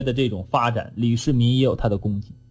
的这种发展，李世民也有他的功绩。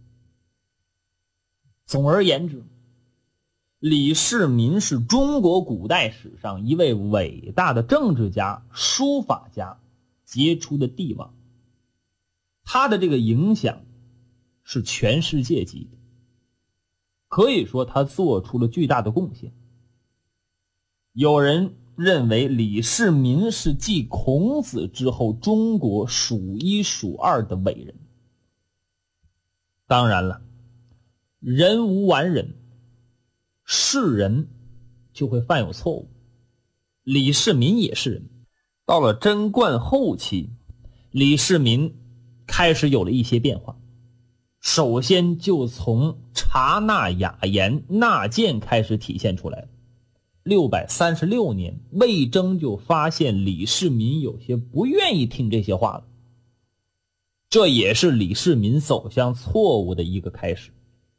总而言之，李世民是中国古代史上一位伟大的政治家、书法家，杰出的帝王。他的这个影响是全世界级的，可以说他做出了巨大的贡献。有人认为李世民是继孔子之后中国数一数二的伟人。当然了，人无完人，是人就会犯有错误，李世民也是人。到了贞观后期，李世民开始有了一些变化。首先就从察纳雅言纳谏开始体现出来了。636年，魏征就发现李世民有些不愿意听这些话了，这也是李世民走向错误的一个开始。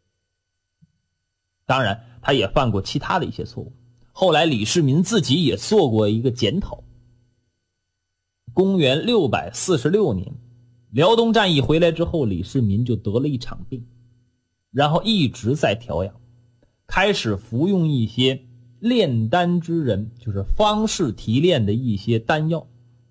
当然他也犯过其他的一些错误，后来李世民自己也做过一个检讨。公元646年，辽东战役回来之后，李世民就得了一场病，然后一直在调养，开始服用一些炼丹之人，就是方士提炼的一些丹药。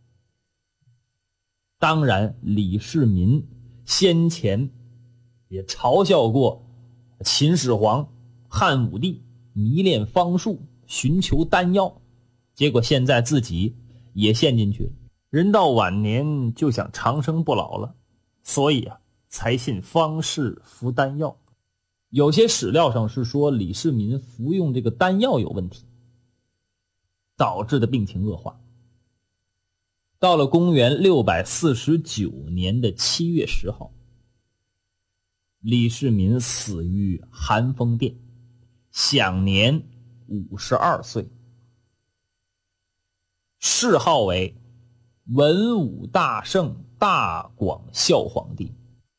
当然李世民先前也嘲笑过秦始皇、汉武帝迷恋方术，寻求丹药，结果现在自己也陷进去了。人到晚年就想长生不老了，所以才信方士服丹药。有些史料上是说李世民服用这个丹药有问题，导致的病情恶化。到了公元649年的7月10号，李世民死于寒风殿，享年52岁，谥号为文武大圣大广孝皇帝。